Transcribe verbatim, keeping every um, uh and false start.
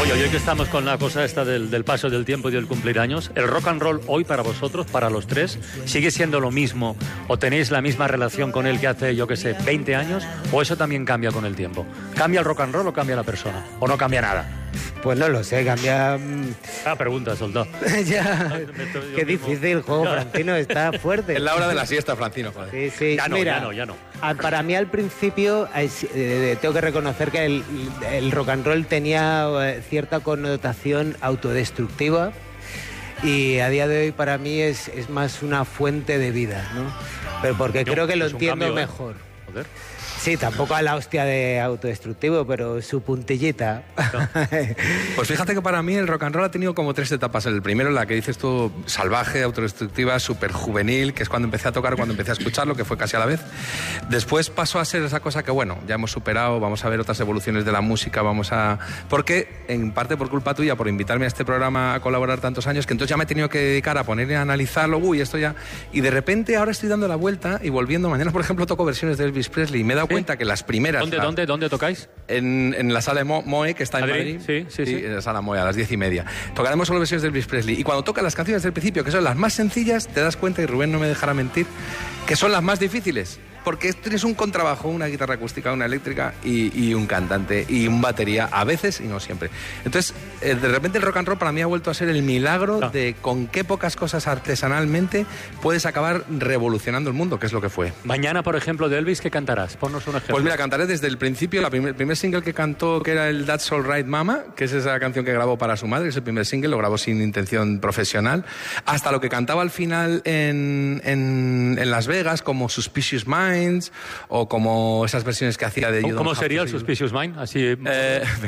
Oye, hoy que estamos con la cosa esta del, del paso del tiempo y del cumplir años, ¿el rock and roll hoy para vosotros, para los tres, sigue siendo lo mismo o tenéis la misma relación con él que hace, yo qué sé, veinte años? ¿O eso también cambia con el tiempo? ¿Cambia el rock and roll o cambia la persona? ¿O no cambia nada? Pues no lo sé, cambia... Ah, pregunta, soldado. Ya, qué difícil el juego, Francino, está fuerte. Es la hora de la siesta, Francino, joder. Sí, sí. Ya no, Mira, ya no, ya no. a- Para mí al principio es- eh, tengo que reconocer que el, el rock and roll tenía eh, cierta connotación autodestructiva y a día de hoy para mí es, es más una fuente de vida, ¿no? Pero porque Yo, creo que lo es un entiendo cambio, ¿eh? mejor. Joder. Sí, tampoco a la hostia de autodestructivo, pero su puntillita. Pues fíjate que para mí el rock and roll ha tenido como tres etapas. El primero, la que dices tú, salvaje, autodestructiva, súper juvenil, que es cuando empecé a tocar, cuando empecé a escucharlo, que fue casi a la vez. Después pasó a ser esa cosa que, bueno, ya hemos superado, vamos a ver otras evoluciones de la música, vamos a... Porque, en parte por culpa tuya, por invitarme a este programa a colaborar tantos años, que entonces ya me he tenido que dedicar a poner a analizarlo, uy, esto ya... Y de repente ahora estoy dando la vuelta y volviendo. Mañana, por ejemplo, toco versiones de Elvis Presley y me he dado ¿Sí? cuenta que las primeras... ¿Dónde, las- dónde, dónde tocáis? En, en la sala de Mo- Moe, que está en Madrid, Madrid. sí, sí, sí. En la sala Moe, a las diez y media. Tocaremos solo versiones de Elvis Presley. Y cuando tocas las canciones del principio, que son las más sencillas, te das cuenta, y Rubén no me dejará mentir, que son las más difíciles. Porque tienes un contrabajo, una guitarra acústica, una eléctrica y, y un cantante y un batería, a veces y no siempre. Entonces, eh, de repente el rock and roll para mí ha vuelto a ser el milagro Ah. de con qué pocas cosas artesanalmente puedes acabar revolucionando el mundo, que es lo que fue. Mañana, por ejemplo, de Elvis, ¿qué cantarás? Ponnos un ejemplo. Pues mira, cantaré desde el principio, la primer, el primer single que cantó, que era el That's All Right Mama, que es esa canción que grabó para su madre, que es el primer single, lo grabó sin intención profesional, hasta lo que cantaba al final en, en, en Las Vegas, como Suspicious Minds, o como esas versiones que hacía de... You ¿Cómo, Don't cómo Have sería to el Feel- Suspicious Mind? Así... Eh,